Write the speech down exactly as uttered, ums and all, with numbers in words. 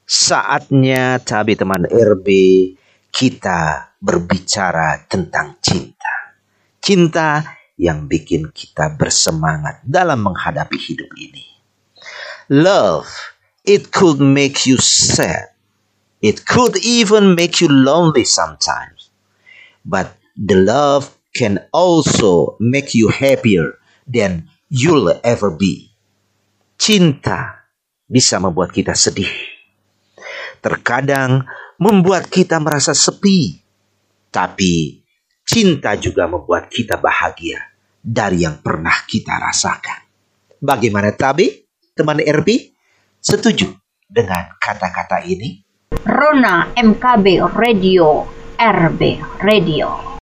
Saatnya Tabi teman R B kita berbicara tentang cinta. Cinta yang bikin kita bersemangat dalam menghadapi hidup ini. Love, it could make you sad. It could even make you lonely sometimes. But the love can also make you happier than you'll ever be. Cinta bisa membuat kita sedih. Terkadang membuat kita merasa sepi. Tapi cinta juga membuat kita bahagia dari yang pernah kita rasakan. Bagaimana Tabi, teman R B? Setuju dengan kata-kata ini? Rona M K B Radio, R B Radio.